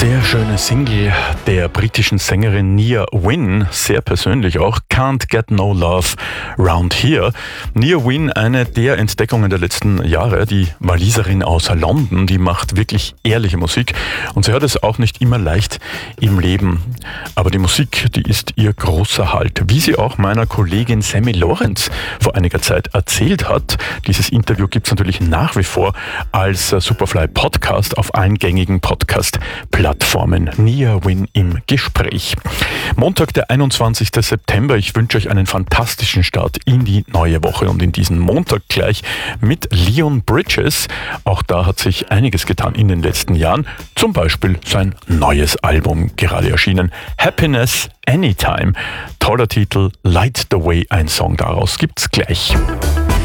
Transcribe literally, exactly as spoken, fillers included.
Sehr schöne Single der britischen Sängerin Nia Wynn, sehr persönlich auch, Can't Get No Love Round Here. Nia Wynn, eine der Entdeckungen der letzten Jahre, die Waliserin aus London, die macht wirklich ehrliche Musik und sie hat es auch nicht immer leicht im Leben. Aber die Musik, die ist ihr großer Halt. Wie sie auch meiner Kollegin Sammy Lorenz vor einiger Zeit erzählt hat, dieses Interview gibt es natürlich nach wie vor als Superfly Podcast auf allen gängigen Podcast-Plattformen. Nia Wynn im Gespräch. Montag, der einundzwanzigster September. Ich wünsche euch einen fantastischen Start in die neue Woche und in diesen Montag gleich mit Leon Bridges. Auch da hat sich einiges getan in den letzten Jahren. Zum Beispiel sein neues Album gerade erschienen. Happiness Anytime. Toller Titel, Light the Way, ein Song daraus gibt's gleich.